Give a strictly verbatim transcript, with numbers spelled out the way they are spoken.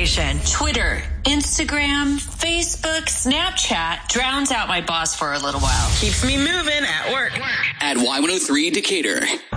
station. Twitter, Instagram, Facebook, Snapchat drowns out my boss for a little while. Keeps me moving at work. At Y one oh three Decatur.